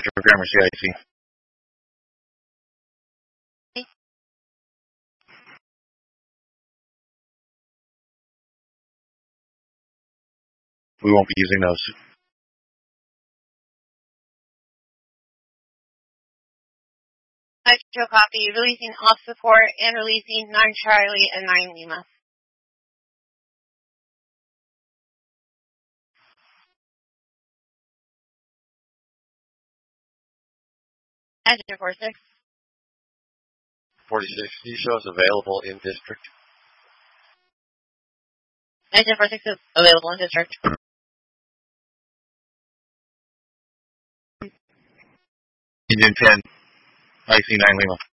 Director of Grammar CIC. We won't be using those. Metro copy, releasing off support and releasing 9 Charlie and 9 Lima. Metro 46. 46, can you show us available in district? Metro 46 is available in district. Engine 10, IC 9 Lima.